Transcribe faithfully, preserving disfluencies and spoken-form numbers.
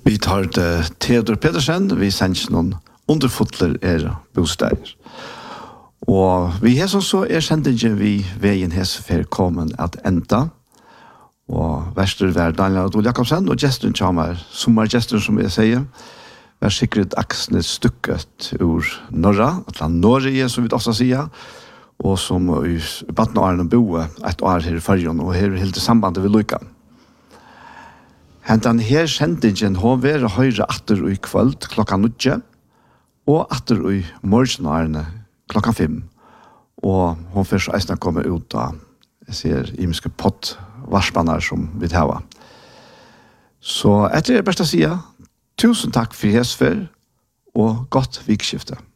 Vi tar det Theodor Pedersen, vi sender noen underfotler er bostader. Og vi har som så er sendingen vi veien hesfer kommen at enda. Og verster var Daniel Adol Jakobsen, og gesten kommer, sommergesten som jeg sier, var Sigrid Aksnes stykket ur Norra, at han Norge, som vi også sier, og som i baden av Arne boe et år her i Førjen, og her helt sambandet ved Lykan. Hentan her sendingen har vært høyre atter i kveld klokka nødje, og atter i morgenarene klokka fem. Og hun først eisne kommer ut av, jeg ser, imiske pottvarspannar som vi tar. Så etter det beste å si, tusen takk for hesfer, og godt vikskifte.